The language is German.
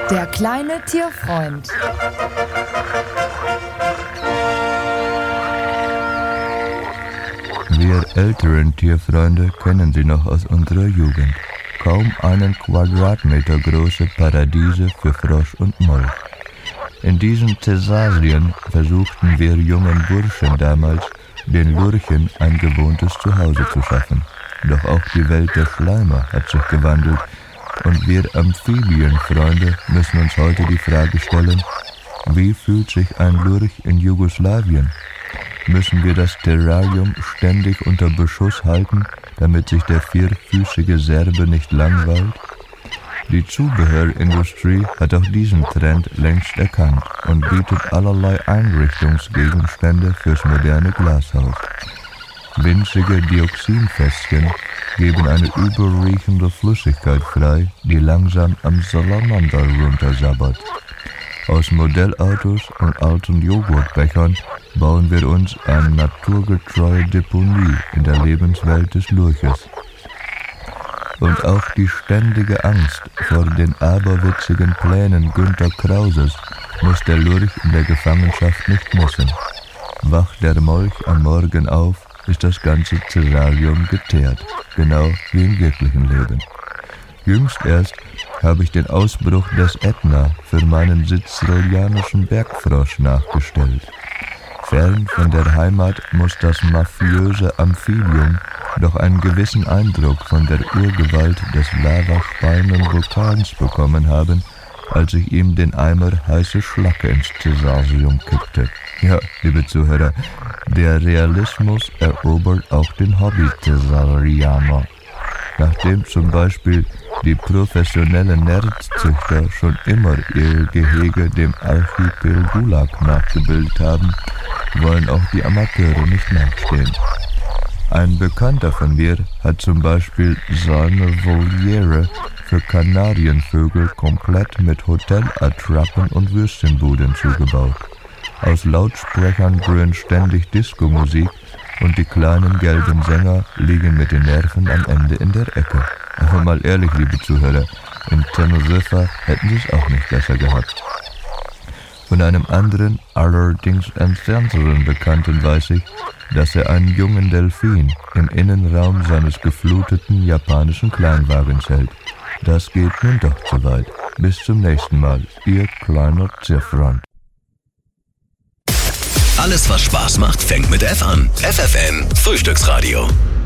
Der kleine Tierfreund. Wir älteren Tierfreunde kennen sie noch aus unserer Jugend. Kaum einen Quadratmeter große Paradiese für Frosch und Molch. In diesen Thessalien versuchten wir jungen Burschen damals, den Lurchen ein gewohntes Zuhause zu schaffen. Doch auch die Welt der Schleimer hat sich gewandelt und wir Amphibienfreunde müssen uns heute die Frage stellen, wie fühlt sich ein Lurch in Jugoslawien? Müssen wir das Terrarium ständig unter Beschuss halten, damit sich der vierfüßige Serbe nicht langweilt? Die Zubehörindustrie hat auch diesen Trend längst erkannt und bietet allerlei Einrichtungsgegenstände fürs moderne Glashaus. Winzige Dioxinfässchen geben eine übelriechende Flüssigkeit frei, die langsam am Salamander runtersabbert. Aus Modellautos und alten Joghurtbechern bauen wir uns eine naturgetreue Deponie in der Lebenswelt des Lurches. Und auch die ständige Angst vor den aberwitzigen Plänen Günter Krauses muss der Lurch in der Gefangenschaft nicht missen. Wacht der Molch am Morgen auf, ist das ganze Terrarium geteert, genau wie im wirklichen Leben. Jüngst erst habe ich den Ausbruch des Ätna für meinen sizilianischen Bergfrosch nachgestellt. Fern von der Heimat muss das mafiöse Amphibium doch einen gewissen Eindruck von der Urgewalt des lavaspeienden Vulkans bekommen haben, als ich ihm den Eimer heiße Schlacke ins Thessalium kippte. Ja, liebe Zuhörer, der Realismus erobert auch den Hobby-Thessalianer. Nachdem zum Beispiel die professionellen Nerdzüchter schon immer ihr Gehege dem Archipel Gulag nachgebildet haben, wollen auch die Amateure nicht nachstehen. Ein Bekannter von mir hat zum Beispiel seine Voliere für Kanarienvögel komplett mit Hotelattrappen und Würstchenbuden zugebaut. Aus Lautsprechern dröhnt ständig Disco-Musik und die kleinen gelben Sänger liegen mit den Nerven am Ende in der Ecke. Aber mal ehrlich, liebe Zuhörer, in Teneriffa hätten sie es auch nicht besser gehabt. Von einem anderen, allerdings entfernteren Bekannten weiß ich, dass er einen jungen Delfin im Innenraum seines gefluteten japanischen Kleinwagens hält. Das geht nun doch zu weit. Bis zum nächsten Mal, Ihr kleiner Tierfreund. Alles, was Spaß macht, fängt mit F an. FFN Frühstücksradio.